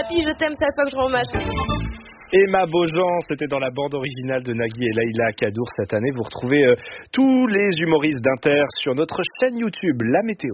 Papy, je t'aime, c'est à toi que je rends hommage. Emma Beaujean, c'était dans la bande originale de Nagui et Laïla Kadour cette année. Vous retrouvez tous les humoristes d'Inter sur notre chaîne YouTube, La Météo.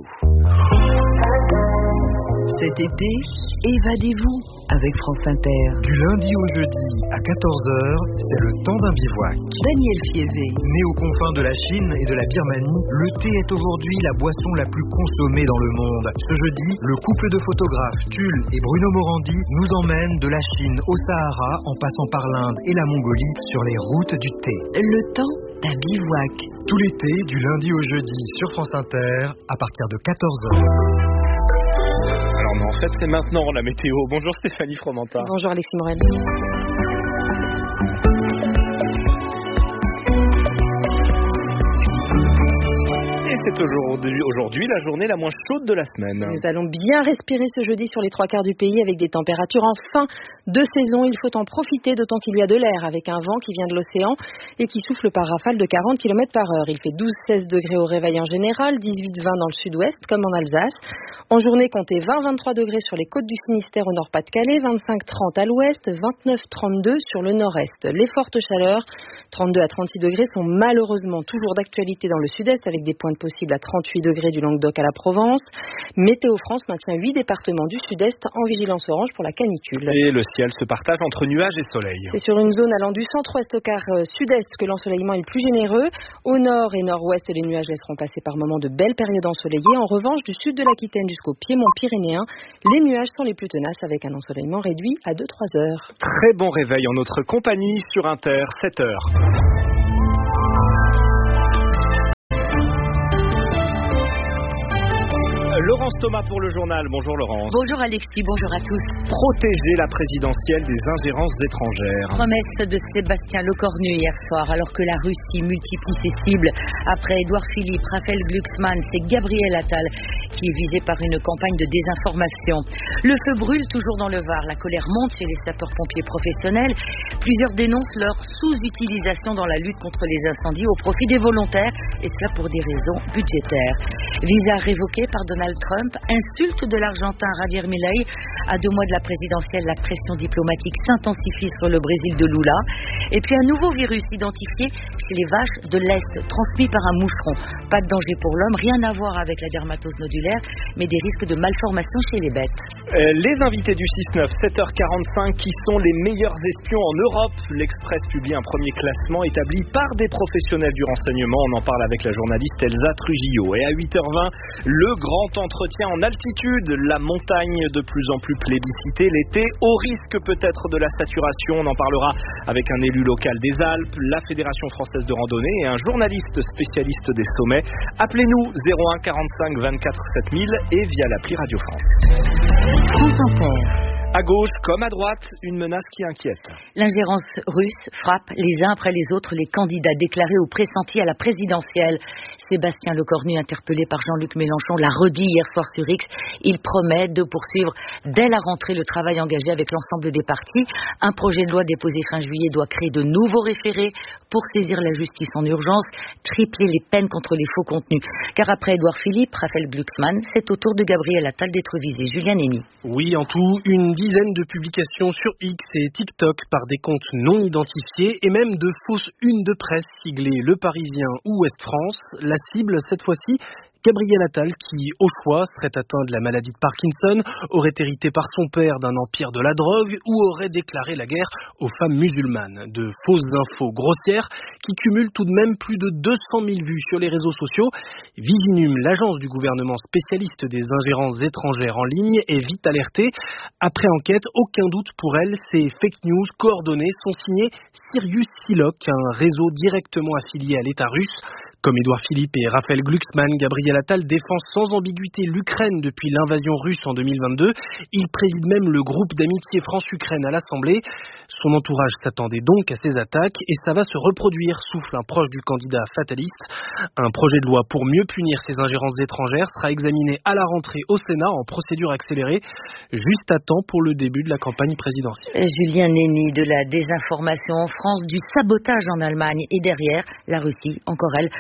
Cet été, évadez-vous avec France Inter. Du lundi au jeudi à 14h, c'est le temps d'un bivouac. Daniel Fievé. Né aux confins de la Chine et de la Birmanie, le thé est aujourd'hui la boisson la plus consommée dans le monde. Ce jeudi, le couple de photographes Tulle et Bruno Morandi nous emmène de la Chine au Sahara en passant par l'Inde et la Mongolie sur les routes du thé. Le temps d'un bivouac. Tout l'été, du lundi au jeudi sur France Inter, à partir de 14h. Alors non, en fait c'est maintenant la météo. Bonjour Stéphanie Fromentin. Bonjour Alexis Morel. Et c'est aujourd'hui la journée la moins chaude de la semaine. Nous allons bien respirer ce jeudi sur les 3/4 du pays avec des températures en fin de saison. Il faut en profiter d'autant qu'il y a de l'air avec un vent qui vient de l'océan et qui souffle par rafale de 40 km/h. Il fait 12-16 degrés au réveil en général, 18-20 dans le sud-ouest comme en Alsace. En journée, comptez 20-23 degrés sur les côtes du Finistère au Nord-Pas-de-Calais, 25-30 à l'ouest, 29-32 sur le nord-est. Les fortes chaleurs, 32 à 36 degrés, sont malheureusement toujours d'actualité dans le sud-est avec des pointes possibles à 38 degrés du Languedoc à la Provence. Météo France maintient 8 départements du sud-est en vigilance orange pour la canicule. Et le ciel se partage entre nuages et soleil. C'est sur une zone allant du centre-ouest au quart sud-est que l'ensoleillement est le plus généreux. Au nord et nord-ouest, les nuages laisseront passer par moments de belles périodes ensoleillées. En revanche, du sud de l'Aquitaine jusqu'au piémont pyrénéen, les nuages sont les plus tenaces avec un ensoleillement réduit à 2-3 heures. Très bon réveil en notre compagnie sur Inter, 7 heures. Laurence Thomas pour le journal. Bonjour Laurence. Bonjour Alexis, bonjour à tous. Protéger la présidentielle des ingérences étrangères. Promesse de Sébastien Lecornu hier soir, alors que la Russie multiplie ses cibles. Après Édouard Philippe, Raphaël Glucksmann, c'est Gabriel Attal qui est visé par une campagne de désinformation. Le feu brûle toujours dans le Var. La colère monte chez les sapeurs-pompiers professionnels. Plusieurs dénoncent leur sous-utilisation dans la lutte contre les incendies au profit des volontaires, et cela pour des raisons budgétaires. Visa révoqué par Donald Trump, insulte de l'Argentin Javier Milei. À 2 mois de la présidentielle, la pression diplomatique s'intensifie sur le Brésil de Lula. Et puis un nouveau virus identifié chez les vaches de l'Est, transmis par un moucheron. Pas de danger pour l'homme, rien à voir avec la dermatose nodulaire, mais des risques de malformation chez les bêtes. Les invités du 6-9, 7h45, qui sont les meilleurs espions en Europe. L'Express publie un premier classement établi par des professionnels du renseignement. On en parle avec la journaliste Elsa Trujillo. Et à 8h20, le grand entretien en altitude. La montagne de plus en plus plébiscitée l'été, au risque peut-être de la saturation. On en parlera avec un élu local des Alpes, la Fédération française de randonnée et un journaliste spécialiste des sommets. Appelez-nous 01 45 24 7000 et via l'appli Radio France. France Inter. À gauche comme à droite, une menace qui inquiète. L'ingérence russe frappe les uns après les autres les candidats déclarés ou pressentis à la présidentielle. Sébastien Lecornu, interpellé par Jean-Luc Mélenchon, l'a redit hier soir sur X. Il promet de poursuivre dès la rentrée le travail engagé avec l'ensemble des partis. Un projet de loi déposé fin juillet doit créer de nouveaux référés pour saisir la justice en urgence, tripler les peines contre les faux contenus. Car après Édouard Philippe, Raphaël Glucksmann, c'est au tour de Gabriel Attal d'être visé. Julien Némy. Oui, en tout, une dizaine de publications sur X et TikTok par des comptes non identifiés et même de fausses unes de presse siglées Le Parisien ou Ouest France. La cible, cette fois-ci, Gabriel Attal, qui, au choix, serait atteint de la maladie de Parkinson, aurait hérité par son père d'un empire de la drogue ou aurait déclaré la guerre aux femmes musulmanes. De fausses infos grossières qui cumulent tout de même plus de 200 000 vues sur les réseaux sociaux. Visinum, l'agence du gouvernement spécialiste des ingérences étrangères en ligne, est vite alertée. Après enquête, aucun doute pour elle, ces fake news coordonnées sont signées Sirius Siloc, un réseau directement affilié à l'État russe. Comme Édouard Philippe et Raphaël Glucksmann, Gabriel Attal défend sans ambiguïté l'Ukraine depuis l'invasion russe en 2022. Il préside même le groupe d'amitié France-Ukraine à l'Assemblée. Son entourage s'attendait donc à ces attaques et ça va se reproduire, souffle un proche du candidat fataliste. Un projet de loi pour mieux punir ces ingérences étrangères sera examiné à la rentrée au Sénat en procédure accélérée, juste à temps pour le début de la campagne présidentielle. Julien Némy, de la désinformation en France, du sabotage en Allemagne et derrière, la Russie, encore elle,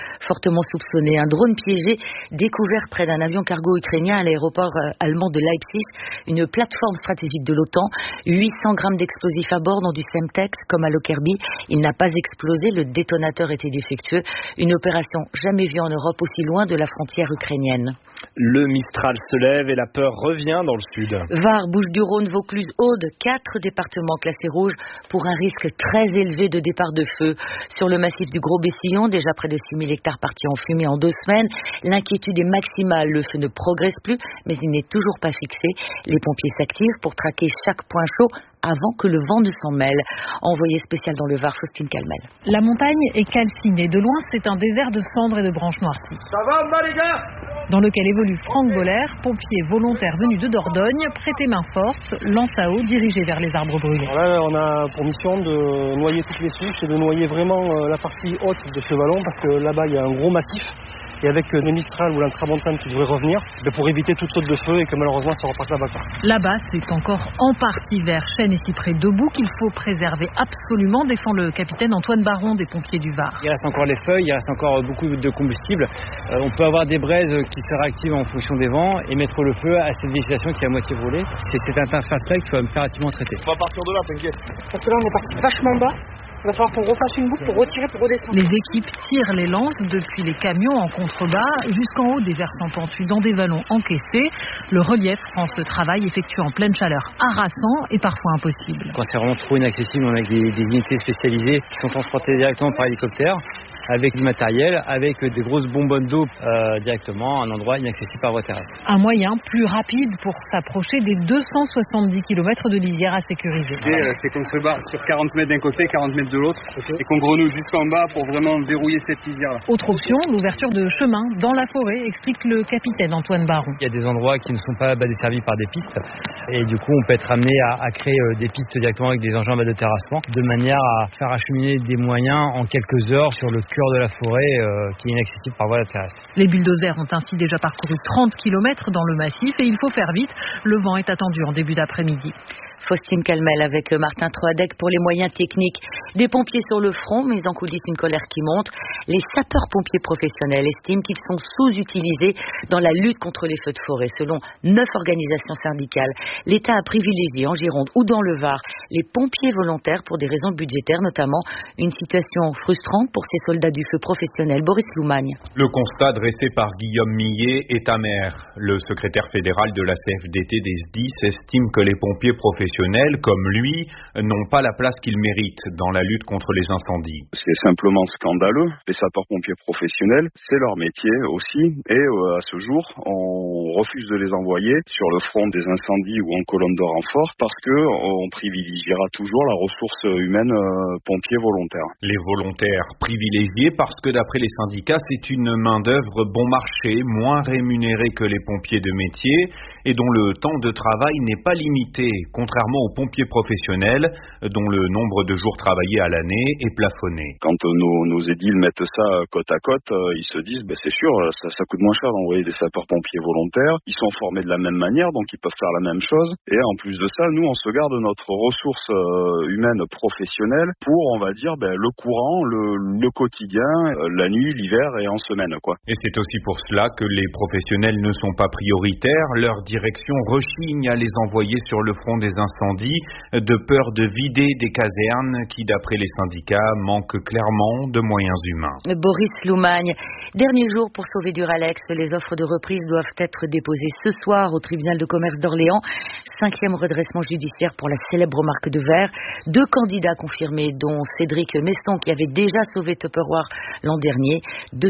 fortement soupçonné. Un drone piégé découvert près d'un avion cargo ukrainien à l'aéroport allemand de Leipzig, une plateforme stratégique de l'OTAN. 800 grammes d'explosifs à bord, dont du Semtex, comme à Lockerbie. Il n'a pas explosé, le détonateur était défectueux. Une opération jamais vue en Europe aussi loin de la frontière ukrainienne. Le Mistral se lève et la peur revient dans le sud. Var, Bouches-du-Rhône, Vaucluse, Aude, 4 départements classés rouges pour un risque très élevé de départ de feu. Sur le massif du Gros-Bessillon, déjà près de 6000 hectares partis en fumée en 2 semaines, l'inquiétude est maximale. Le feu ne progresse plus, mais il n'est toujours pas fixé. Les pompiers s'activent pour traquer chaque point chaud avant que le vent ne s'en mêle. Envoyé spécial dans le Var, Faustine Calmel. La montagne est calcinée. De loin, c'est un désert de cendres et de branches noircies. Ça va, les gars ? Dans lequel évolue Franck Boller, pompier volontaire venu de Dordogne, prêté main forte, lance à eau dirigé vers les arbres brûlés. Alors là, on a pour mission de noyer toutes les souches et de noyer vraiment la partie haute de ce vallon parce que là-bas, il y a un gros massif. Et avec le Mistral ou l'intramontane qui devrait revenir, pour éviter toute saute de feu et que malheureusement ça reparte là-bas. Là-bas, c'est encore en partie vert, chêne et cyprès debout qu'il faut préserver absolument, défend le capitaine Antoine Baron des pompiers du Var. Il reste encore les feuilles, il reste encore beaucoup de combustible. On peut avoir des braises qui se réactivent en fonction des vents et mettre le feu à cette végétation qui est à moitié brûlée. C'est cette interface-là qu'il faut impérativement traiter. On va partir de là, t'inquiète. Parce que là, on est parti vachement bas. Il va falloir qu'on refasse une boucle pour retirer, pour redescendre. Les équipes tirent les lances depuis les camions en contrebas jusqu'en haut des versants pentus dans des vallons encaissés. Le relief rend ce travail effectué en pleine chaleur harassant et parfois impossible. Quand c'est vraiment trop inaccessible, on a des unités spécialisées qui sont transportées directement par hélicoptère avec du matériel, avec des grosses bonbonnes d'eau directement à un endroit inaccessible par voie terrestre. Un moyen plus rapide pour s'approcher des 270 km de lisière à sécuriser. C'est qu'on se barre sur 40 mètres d'un côté, 40 mètres de l'autre, et qu'on grenouille jusqu'en bas pour vraiment verrouiller cette lisière-là. Autre option, l'ouverture de chemins dans la forêt, explique le capitaine Antoine Baron. Il y a des endroits qui ne sont pas desservis par des pistes, et du coup on peut être amené à créer des pistes directement avec des engins de terrassement, de manière à faire acheminer des moyens en quelques heures sur le cœur de la forêt qui est inaccessible par voie terrestre. Les bulldozers ont ainsi déjà parcouru 30 km dans le massif et il faut faire vite. Le vent est attendu en début d'après-midi. Faustine Calmel avec Martin Troadec pour les moyens techniques. Des pompiers sur le front, mais en coulisses une colère qui monte. Les sapeurs-pompiers professionnels estiment qu'ils sont sous-utilisés dans la lutte contre les feux de forêt. Selon 9 organisations syndicales, l'État a privilégié en Gironde ou dans le Var les pompiers volontaires pour des raisons budgétaires notamment. Une situation frustrante pour ces soldats du feu professionnels. Boris Loumagne. Le constat dressé par Guillaume Millet est amer. Le secrétaire fédéral de la CFDT des SDIS estime que les pompiers professionnels comme lui n'ont pas la place qu'ils méritent dans la lutte contre les incendies. C'est simplement scandaleux. Les sapeurs-pompiers professionnels, c'est leur métier aussi et à ce jour, on refuse de les envoyer sur le front des incendies ou en colonne de renfort parce que on privilégiera toujours la ressource humaine pompiers volontaires. Les volontaires privilégiés parce que d'après les syndicats, c'est une main-d'œuvre bon marché, moins rémunérée que les pompiers de métier et dont le temps de travail n'est pas limité, contrairement aux pompiers professionnels dont le nombre de jours travaillés à l'année est plafonné. Quand nos édiles mettent ça côte à côte, ils se disent c'est sûr, ça coûte moins cher d'envoyer des sapeurs-pompiers volontaires, ils sont formés de la même manière, donc ils peuvent faire la même chose, et en plus de ça, nous on se garde notre ressource humaine professionnelle pour, on va dire, le courant, le quotidien, la nuit, l'hiver et en semaine, quoi. Et c'est aussi pour cela que les professionnels ne sont pas prioritaires, leur direction rechigne à les envoyer sur le front des incendies, de peur de vider des casernes qui, d'après les syndicats, manquent clairement de moyens humains. Boris Loumagne. Dernier jour pour sauver Duralex. Les offres de reprise doivent être déposées ce soir au tribunal de commerce d'Orléans. 5e redressement judiciaire pour la célèbre marque de verre. 2 candidats confirmés, dont Cédric Meston qui avait déjà sauvé Tupperware l'an dernier.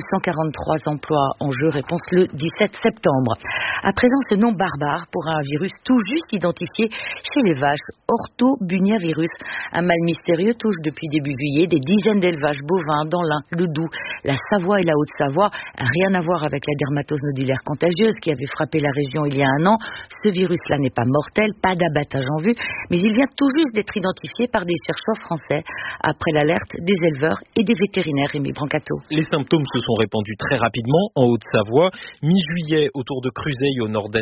243 emplois en jeu. Réponse le 17 septembre. À présent, ce nom barbare pour un virus tout juste identifié chez les vaches, orthobuniavirus. Un mal mystérieux touche depuis début juillet des dizaines d'élevages bovins dans l'Ain, le Doubs, la Savoie et la Haute-Savoie. Rien à voir avec la dermatose nodulaire contagieuse qui avait frappé la région il y a un an. Ce virus-là n'est pas mortel, pas d'abattage en vue, mais il vient tout juste d'être identifié par des chercheurs français après l'alerte des éleveurs et des vétérinaires. Rémi Brancato. Les symptômes se sont répandus très rapidement en Haute-Savoie. Mi-juillet, autour de Cruseilles, au nord d'Annecy, une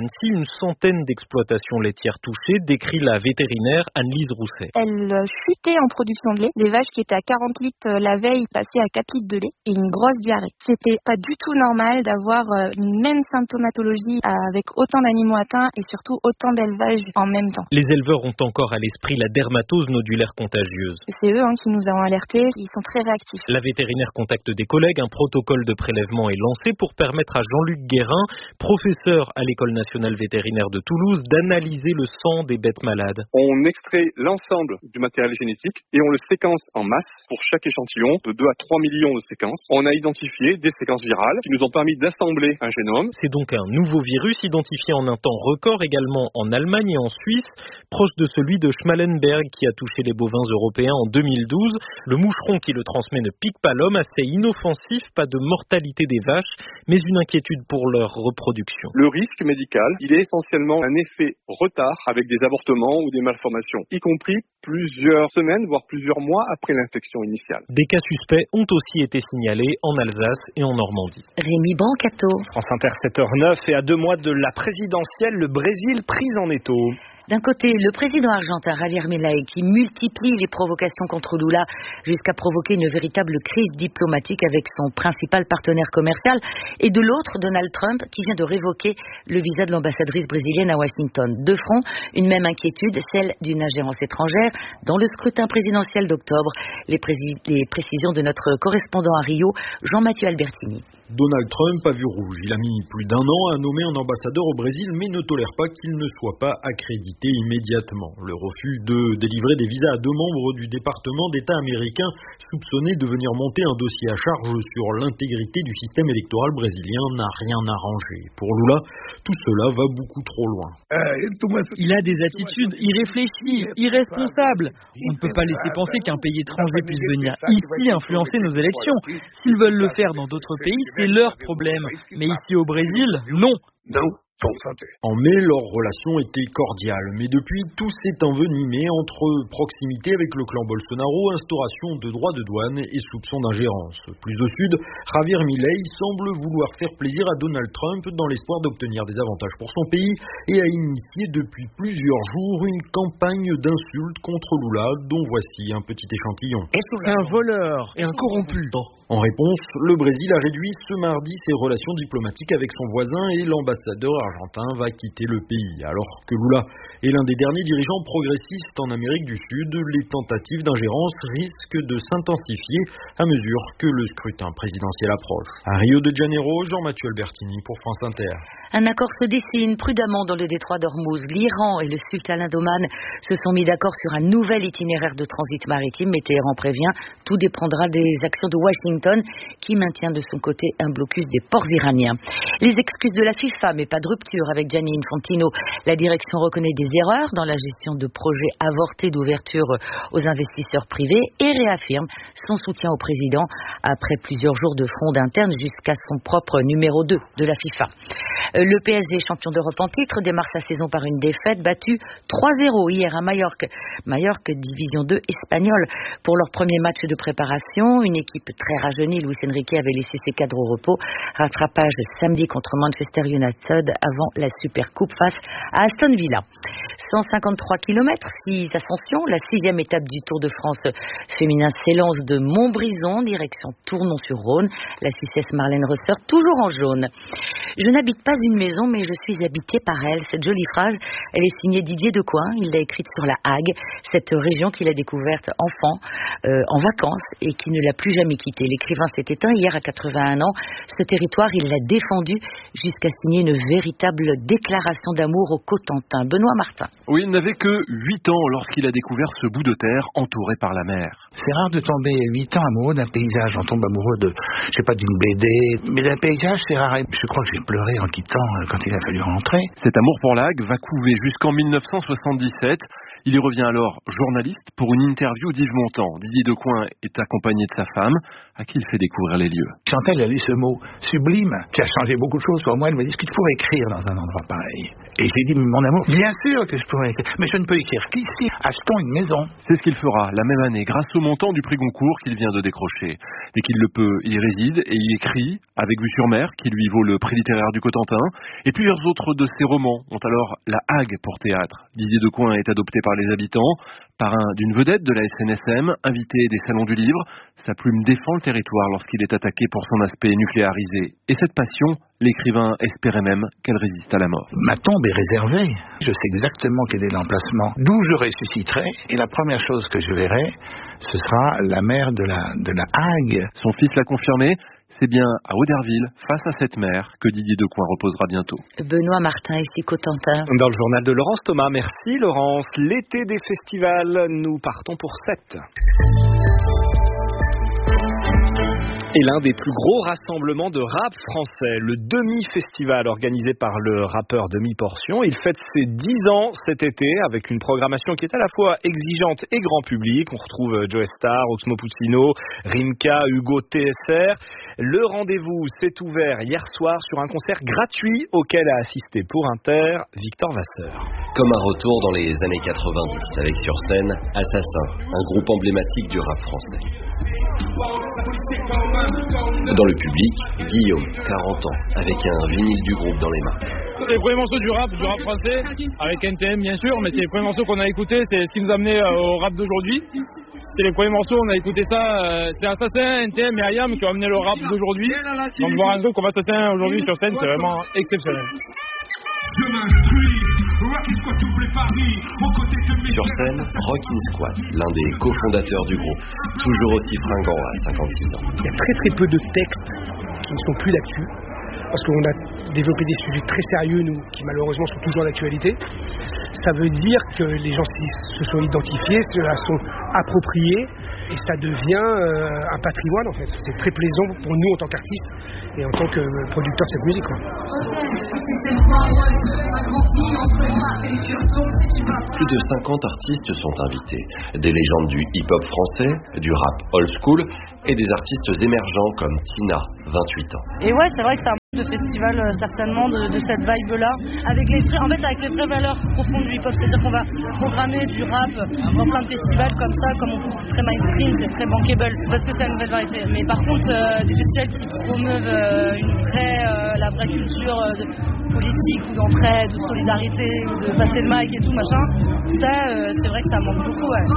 une centaine d'exploitations laitières touchées, décrit la vétérinaire Anne-Lise Rousset. Elle chutait en production de lait. Des vaches qui étaient à 40 litres la veille passaient à 4 litres de lait et une grosse diarrhée. C'était pas du tout normal d'avoir une même symptomatologie avec autant d'animaux atteints et surtout autant d'élevages en même temps. Les éleveurs ont encore à l'esprit la dermatose nodulaire contagieuse. C'est eux qui nous ont alertés, ils sont très réactifs. La vétérinaire contacte des collègues, un protocole de prélèvement est lancé pour permettre à Jean-Luc Guérin, professeur à l'École nationale vétérinaire de Toulouse, d'analyser le sang des bêtes malades. On extrait l'ensemble du matériel génétique et on le séquence en masse pour chaque échantillon, de 2 à 3 millions de séquences. On a identifié des séquences virales qui nous ont permis d'assembler un génome. C'est donc un nouveau virus identifié en un temps record également en Allemagne et en Suisse, proche de celui de Schmallenberg qui a touché les bovins européens en 2012. Le moucheron qui le transmet ne pique pas l'homme, assez inoffensif, pas de mortalité des vaches, mais une inquiétude pour leur reproduction. Le risque médical, il est essentiellement un effet retard avec des avortements ou des malformations, y compris plusieurs semaines, voire plusieurs mois après l'infection initiale. Des cas suspects ont aussi été signalés en Alsace et en Normandie. Rémi Brancato. France Inter 7h09 et à 2 mois de la présidentielle, le Brésil pris en étau. D'un côté, le président argentin Javier Milei qui multiplie les provocations contre Lula jusqu'à provoquer une véritable crise diplomatique avec son principal partenaire commercial. Et de l'autre, Donald Trump qui vient de révoquer le visa de l'ambassadrice brésilienne à Washington. De front, une même inquiétude, celle d'une ingérence étrangère dans le scrutin présidentiel d'octobre. Les précisions de notre correspondant à Rio, Jean-Mathieu Albertini. Donald Trump a vu rouge. Il a mis plus d'1 an à nommer un ambassadeur au Brésil, mais ne tolère pas qu'il ne soit pas accrédité immédiatement. Le refus de délivrer des visas à 2 membres du département d'État américain soupçonnés de venir monter un dossier à charge sur l'intégrité du système électoral brésilien n'a rien arrangé. Pour Lula, tout cela va beaucoup trop loin. Il a des attitudes irréfléchies, irresponsables. On ne peut pas laisser penser qu'un pays étranger puisse venir ici influencer nos élections. S'ils veulent le faire dans d'autres pays, c'est leur problème. Mais ici au Brésil, non. En mai, leur relation était cordiale, mais depuis, tout s'est envenimé entre proximité avec le clan Bolsonaro, instauration de droits de douane et soupçons d'ingérence. Plus au sud, Javier Milei semble vouloir faire plaisir à Donald Trump dans l'espoir d'obtenir des avantages pour son pays et a initié depuis plusieurs jours une campagne d'insultes contre Lula, dont voici un petit échantillon. C'est un voleur et un corrompu. En réponse, le Brésil a réduit ce mardi ses relations diplomatiques avec son voisin et l'ambassadeur argentin va quitter le pays. Alors que Lula est l'un des derniers dirigeants progressistes en Amérique du Sud, les tentatives d'ingérence risquent de s'intensifier à mesure que le scrutin présidentiel approche. À Rio de Janeiro, Jean-Mathieu Albertini pour France Inter. Un accord se dessine prudemment dans le détroit d'Ormuz. L'Iran et le sultanat d'Oman se sont mis d'accord sur un nouvel itinéraire de transit maritime, mais Téhéran prévient, tout dépendra des actions de Washington qui maintient de son côté un blocus des ports iraniens. Les excuses de la FIFA, mais pas de rupture avec Gianni Infantino. La direction reconnaît des erreurs dans la gestion de projets avortés d'ouverture aux investisseurs privés et réaffirme son soutien au président après plusieurs jours de fronde interne jusqu'à son propre numéro 2 de la FIFA. Le PSG, champion d'Europe en titre, démarre sa saison par une défaite battue 3-0 hier à Majorque. Majorque, division 2 espagnole. Pour leur premier match de préparation, une équipe très rajeunie, Luis Enrique avait laissé ses cadres au repos. Rattrapage samedi contre Manchester United avant la Super Coupe face à Aston Villa. 153 km, 6 ascensions. La 6e étape du Tour de France féminin s'élance de Montbrison, direction Tournon-sur-Rhône. La Suissesse Marlène Reuser, toujours en jaune. Je n'habite pas une maison, mais je suis habitée par elle. Cette jolie phrase, elle est signée Didier Decoing. Il l'a écrite sur la Hague, cette région qu'il a découverte enfant, en vacances, et qui ne l'a plus jamais quittée. L'écrivain s'est éteint hier à 81 ans. Ce territoire, il l'a défendu jusqu'à signer une véritable déclaration d'amour au Cotentin. Benoît Martin. Oui, il n'avait que 8 ans lorsqu'il a découvert ce bout de terre entouré par la mer. C'est rare de tomber 8 ans amoureux d'un paysage. On tombe amoureux d'une BD, mais d'un paysage, c'est rare. Je crois que j'ai pleuré en quittant quand il a fallu rentrer. Cet amour pour l'Hague va couver jusqu'en 1977. Il y revient alors journaliste pour une interview d'Yves Montand. Didier Decoing est accompagné de sa femme, à qui il fait découvrir les lieux. Chantal a lu ce mot sublime qui a changé beaucoup de choses pour moi. Elle m'a dit, est-ce que tu pourrais écrire dans un endroit pareil? Et j'ai dit, mon amour, bien sûr que je pourrais écrire, mais je ne peux écrire qu'ici. Achetons une maison. C'est ce qu'il fera la même année grâce au montant du prix Goncourt qu'il vient de décrocher. Dès qu'il le peut, il y réside et y écrit, avec Vue sur mer, qui lui vaut le prix littéraire du Cotentin. Et plusieurs autres de ses romans ont alors la Hague pour théâtre. Didier Decoing est adopté par les habitants, parrain d'une vedette de la SNSM, invité des salons du livre. Sa plume défend le territoire lorsqu'il est attaqué pour son aspect nucléarisé. Et cette passion, l'écrivain espérait même qu'elle résiste à la mort. Ma tombe est réservée. Je sais exactement quel est l'emplacement d'où je ressusciterai. Et la première chose que je verrai, ce sera la mer de la Hague. Son fils l'a confirmé. C'est bien à Auderville, face à cette mer, que Didier Decoing reposera bientôt. Benoît Martin, ici Cotentin. Dans le journal de Laurence Thomas. Merci Laurence. L'été des festivals, nous partons pour 7. Et l'un des plus gros rassemblements de rap français, le Demi-Festival organisé par le rappeur Demi-Portion. Il fête ses 10 ans cet été avec une programmation qui est à la fois exigeante et grand public. On retrouve Joe Star, Oxmo Puccino, Rimka, Hugo TSR. Le rendez-vous s'est ouvert hier soir sur un concert gratuit auquel a assisté pour Inter Victor Vasseur. Comme un retour dans les années 90 avec sur scène Assassin, un groupe emblématique du rap français. Dans le public, Guillaume, 40 ans, avec un vinyle du groupe dans les mains. C'est les premiers morceaux du rap français, avec NTM bien sûr, mais c'est les premiers morceaux qu'on a écoutés, c'est ce qui nous a amené au rap d'aujourd'hui. C'est les premiers morceaux, on a écouté ça, c'est Assassin, NTM et IAM qui ont amené le rap d'aujourd'hui. Donc voir un groupe comme Assassin aujourd'hui sur scène, c'est vraiment exceptionnel. Sur scène, Rockin' Squat, l'un des cofondateurs du groupe, toujours aussi fringant à 56 ans. Il y a très peu de textes qui ne sont plus d'actu, parce qu'on a développé des sujets très sérieux, nous, qui malheureusement sont toujours d'actualité. Ça veut dire que les gens se sont identifiés, se la sont appropriés, et ça devient un patrimoine en fait. C'est très plaisant pour nous en tant qu'artistes et en tant que producteurs de cette musique. Plus de 50 artistes sont invités, des légendes du hip-hop français, du rap old school et des artistes émergents comme Tina, 28 ans. Et ouais, c'est vrai que c'est un de festival certainement de cette vibe-là, avec les vraies valeurs profondes du hip-hop, c'est-à-dire qu'on va programmer du rap dans plein de festivals comme ça, comme c'est très mainstream, c'est très bankable, parce que c'est une nouvelle variété. Mais par contre, des festivals qui promeuvent la vraie culture politique ou d'entraide, ou de solidarité, ou de passer le mic et tout machin, ça, c'est vrai que ça manque beaucoup. Ouais.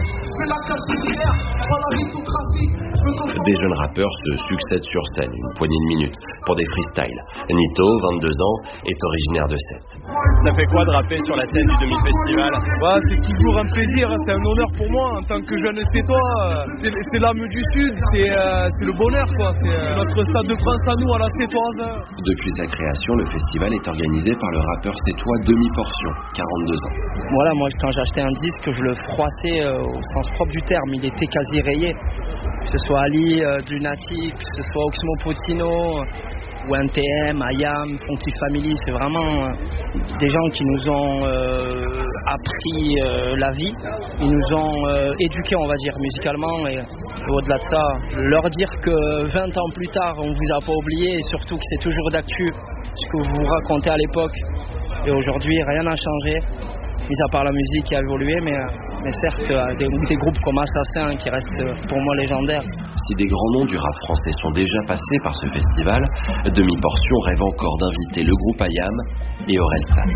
Des jeunes rappeurs se succèdent sur scène, une poignée de minutes, pour des freestyles. Nito, 22 ans, est originaire de Sète. Ça fait quoi de rapper sur la scène du Demi-Festival ? C'est toujours un plaisir, c'est un honneur pour moi en tant que jeune sétois. C'est l'âme du Sud, c'est le bonheur, quoi. C'est notre stade de France à nous, à la sétoise. Depuis sa création, le festival est organisé par le rappeur sétois Demi-Portion, 42 ans. Voilà, moi quand j'ai acheté un disque, je le froissais au sens propre du terme, il était quasi rayé. Que ce soit Ali, Lunatic, que ce soit Oxmo Puccino, ou NTM, IAM, Funky Family, c'est vraiment des gens qui nous ont appris la vie, ils nous ont éduqués, on va dire, musicalement, et au-delà de ça, leur dire que 20 ans plus tard, on vous a pas oublié, et surtout que c'est toujours d'actu, ce que vous racontez à l'époque, et aujourd'hui, rien n'a changé. Mis à part la musique qui a évolué, mais certes, des groupes comme Assassin qui restent pour moi légendaires. Si des grands noms du rap français sont déjà passés par ce festival, Demi-Portion rêve encore d'inviter le groupe IAM et Orelsan.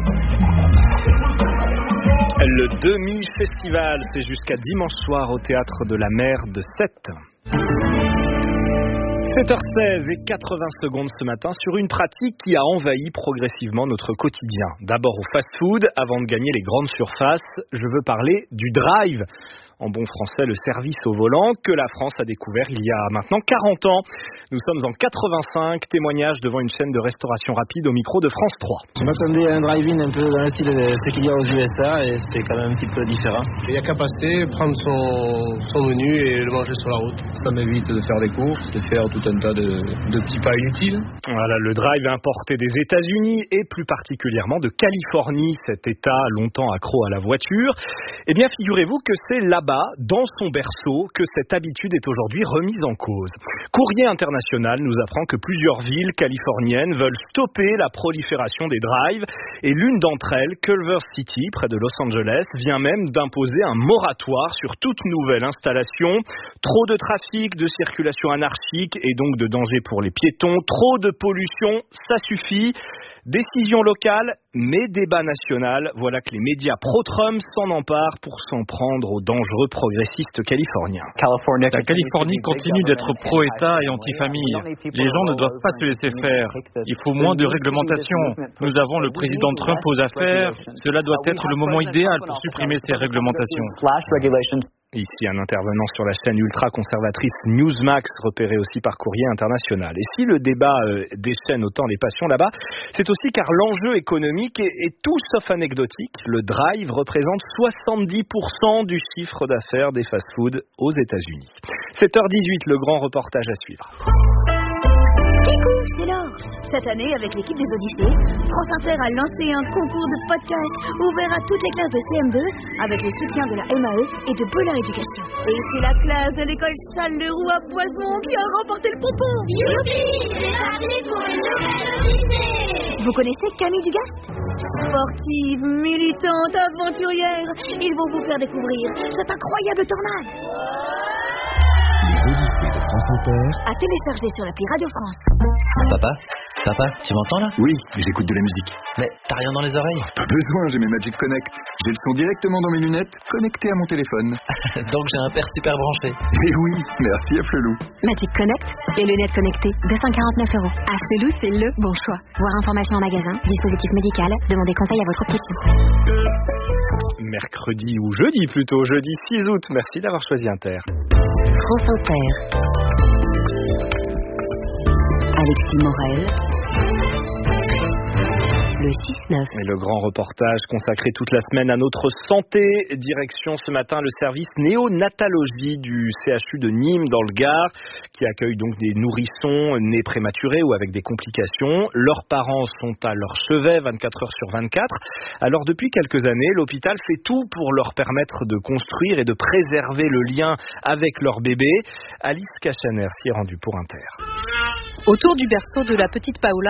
Le Demi-Festival, c'est jusqu'à dimanche soir au Théâtre de la Mer de Sète. 7h16 et 80 secondes ce matin sur une pratique qui a envahi progressivement notre quotidien. D'abord au fast-food, avant de gagner les grandes surfaces, je veux parler du drive. En bon français, le service au volant que la France a découvert il y a maintenant 40 ans. Nous sommes en 85, témoignage devant une chaîne de restauration rapide au micro de France 3. Je m'attendais à un drive-in un peu dans le style de ce qu'il y a aux USA et c'était quand même un petit peu différent. Il n'y a qu'à passer, prendre son menu et le manger sur la route. Ça m'évite de faire des courses, de faire tout un tas de petits pas inutiles. Voilà, le drive importé des États-Unis et plus particulièrement de Californie, cet État longtemps accro à la voiture. Eh bien, figurez-vous que c'est là-bas, dans son berceau, que cette habitude est aujourd'hui remise en cause. Courrier International nous apprend que plusieurs villes californiennes veulent stopper la prolifération des drives et l'une d'entre elles, Culver City, près de Los Angeles, vient même d'imposer un moratoire sur toute nouvelle installation. Trop de trafic, de circulation anarchique et donc de danger pour les piétons. Trop de pollution, ça suffit. Décision locale, mais débat national. Voilà que les médias pro-Trump s'en emparent pour s'en prendre aux dangereux progressistes californiens. La Californie continue d'être pro-État et anti-famille. Les gens ne doivent pas se laisser faire. Il faut moins de réglementation. Nous avaux le président Trump aux affaires. Cela doit être le moment idéal pour supprimer ces réglementations. Ici, un intervenant sur la chaîne ultra-conservatrice Newsmax, repéré aussi par Courrier International. Et si le débat déchaîne autant les passions là-bas, c'est aussi car l'enjeu économique est tout sauf anecdotique. Le drive représente 70% du chiffre d'affaires des fast-foods aux États-Unis. 7h18, le grand reportage à suivre. Coucou, c'est Laure. Cette année, avec l'équipe des Odyssées, France Inter a lancé un concours de podcast ouvert à toutes les classes de CM2 avec le soutien de la MAE et de Polar Éducation. Et c'est la classe de l'école Salle-Leroux à Poisson qui a remporté le pompon. Youpi, c'est parti pour une nouvelle Odyssée. Vous connaissez Camille Dugast? Sportive, militante, aventurière, ils vont vous faire découvrir cette incroyable tornade. France Inter. À télécharger sur l'appli Radio France. Papa, tu m'entends là? Oui, j'écoute de la musique. Mais t'as rien dans les oreilles? Pas besoin, j'ai mes Magic Connect. J'ai le son directement dans mes lunettes, connecté à mon téléphone. Donc j'ai un père super branché. Eh oui, merci à Flelou. Magic Connect, les lunettes connectées, 249 €. À Flelou, c'est le bon choix. Voir information en magasin, dispositif médical, demandez conseil à votre opticien. Mercredi ou jeudi plutôt, jeudi 6 août. Merci d'avoir choisi Inter. France Inter. Alexis Morel. Le 6-9. Et le grand reportage consacré toute la semaine à notre santé. Direction ce matin le service néonatologie du CHU de Nîmes dans le Gard, qui accueille donc des nourrissons nés prématurés ou avec des complications. Leurs parents sont à leur chevet 24 heures sur 24. Alors depuis quelques années, l'hôpital fait tout pour leur permettre de construire et de préserver le lien avec leur bébé. Alice Cachaner s'y est rendue pour Inter. Autour du berceau de la petite Paola,